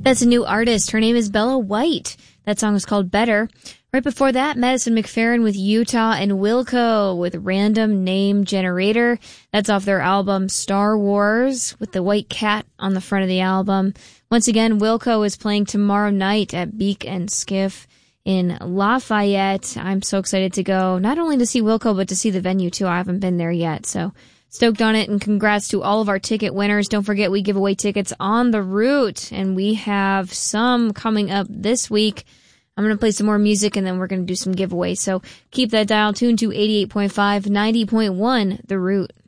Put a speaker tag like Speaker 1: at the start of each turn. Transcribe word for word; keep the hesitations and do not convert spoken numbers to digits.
Speaker 1: That's a new artist. Her name is Bella White. That song is called Better. Right before that, Madison McFerrin with Utah and Wilco with Random Name Generator. That's off their album Star Wars with the white cat on the front of the album. Once again, Wilco is playing tomorrow night at Beak and Skiff in Lafayette. I'm so excited to go, not only to see Wilco, but to see the venue too. I haven't been there yet, so stoked on it, and congrats to all of our ticket winners. Don't forget, we give away tickets on the route, and we have some coming up this week. I'm going to play some more music, and then we're going to do some giveaways. So keep that dial tuned to eighty-eight point five, ninety point one, The Root.